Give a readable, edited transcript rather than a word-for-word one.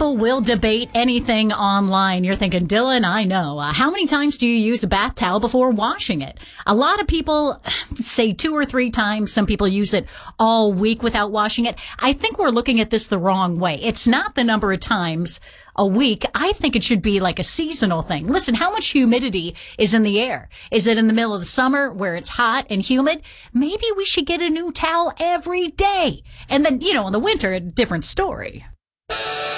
people will debate anything online. You're thinking, Dylan, I know. How many times do you use a bath towel before washing it? A lot of people say 2 or 3 times. Some people use it all week without washing it. I think we're looking at this the wrong way. It's not the number of times a week. I think it should be like a seasonal thing. Listen, how much humidity is in the air? Is it in the middle of the summer where it's hot and humid? Maybe we should get a new towel every day. And then, in the winter, a different story.